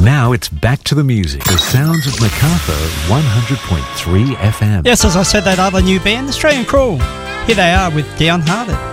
Now it's back to the music. The sounds of Macarthur 100.3 FM. Yes, as I said, that other new band, Australian Crawl. Here they are with Downhearted.